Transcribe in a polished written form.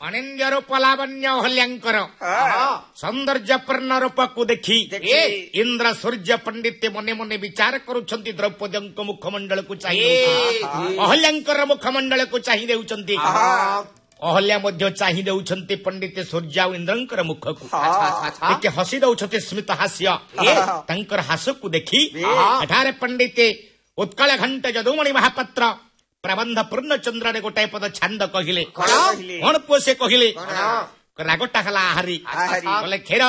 ଅନିନ୍ଦ୍ୟ ରୂପ ଲାବଣ୍ୟ ଅହଲ୍ୟାଙ୍କର ସୌନ୍ଦର୍ଯ୍ୟପୂର୍ଣ୍ଣ ରୂପକୁ ଦେଖି ଇନ୍ଦ୍ର ସୂର୍ଯ୍ୟ ପଣ୍ଡିତ ମନେ ମନେ ବିଚାର କରୁଛନ୍ତି ଦ୍ରୌପଦୀଙ୍କ ମୁଖମଣ୍ଡଳକୁ ଚାହିଁ ଅହଲ୍ୟାଙ୍କର ମୁଖମଣ୍ଡଳକୁ ଚାହିଁ ଦେଉଛନ୍ତି ଅହଲ୍ୟା ମଧ୍ୟ ଚାହିଁ ଦେଉଛନ୍ତି ପଣ୍ଡିତ ସୂର୍ଯ୍ୟ ଆଉ ଇନ୍ଦ୍ରଙ୍କର ମୁଖକୁ ଟିକେ ହସି ଦେଉଛନ୍ତି ସ୍ମିତ ହାସ୍ୟ ତାଙ୍କର ହାସକୁ ଦେଖି ଏଠାରେ ପଣ୍ଡିତ ଉତ୍କଳ ଘଣ୍ଟ ଯଦୁମଣି ମହାପାତ୍ର ପ୍ରବନ୍ଧ ପୂର୍ଣ୍ଣଚନ୍ଦ୍ରରେ ଗୋଟାଏ ପଦ ଛାନ୍ଦ କହିଲେ କଣ ପୁଅ ସେ କହିଲେ ରାଗଟା ହେଲା ଆହାରି କହିଲେ କ୍ଷୀର